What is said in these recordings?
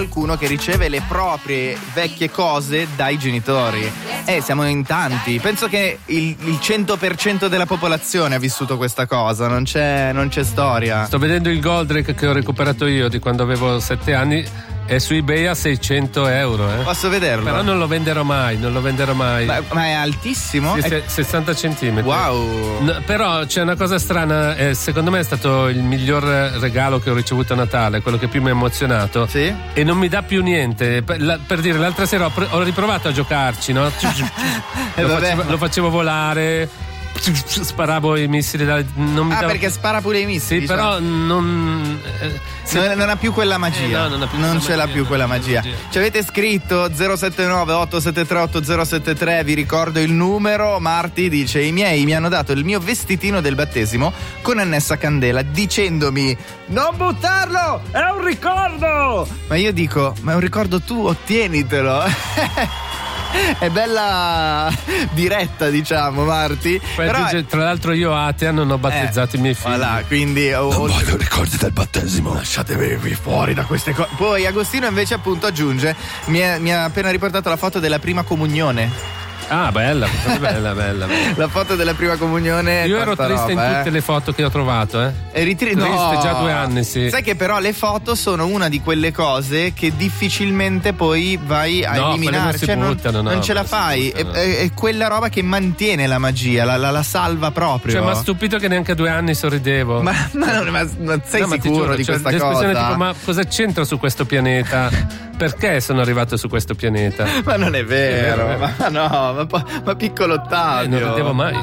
qualcuno che riceve le proprie vecchie cose dai genitori. Siamo in tanti. Penso che il 100% della popolazione ha vissuto questa cosa. Non c'è storia. Sto vedendo il Goldrake che ho recuperato io di quando avevo 7 anni. È su eBay a 600 euro. Posso vederlo? Però non lo venderò mai. Ma è altissimo? Sì, 60 centimetri. Wow. No, però c'è una cosa strana, secondo me è stato il miglior regalo che ho ricevuto a Natale, quello che più mi ha emozionato. Sì? E non mi dà più niente. Per dire, l'altra sera ho riprovato a giocarci, no? Lo facevo volare. Sparavo i missili perché spara pure i missili. Sì, però non ha più quella magia. Non ce l'ha più quella magia. Ci avete scritto 079 873 8073. Vi ricordo il numero. Marti dice: i miei mi hanno dato il mio vestitino del battesimo con annessa candela, dicendomi: non buttarlo, è un ricordo. Ma io dico: ma è un ricordo, tu ottienitelo. È bella diretta, diciamo, Marti. Però tra l'altro io atea non ho battezzato i miei figli. Voilà, quindi non voglio ricordi del battesimo. Lasciatevi fuori da queste cose. Poi Agostino invece appunto aggiunge: mi ha appena riportato la foto della prima comunione. Ah, bella. La foto della prima comunione. Io ero triste in tutte le foto che ho trovato, Eri triste già 2 anni, sì. Sai che però le foto sono una di quelle cose che difficilmente poi vai a eliminare. Non ce la fai. È quella roba che mantiene la magia, la salva proprio. Cioè, mi ha stupito che neanche a 2 anni sorridevo. Ma sei sicuro di questa cosa? Tipo, ma cosa c'entra su questo pianeta? Perché sono arrivato su questo pianeta? Ma non è vero. Ma no, ma piccolo Ottavio. Non vedevo mai.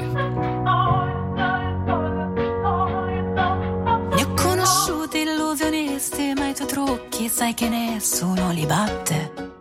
Ne ho conosciuti illusionisti, ma i tuoi trucchi sai che nessuno li batte.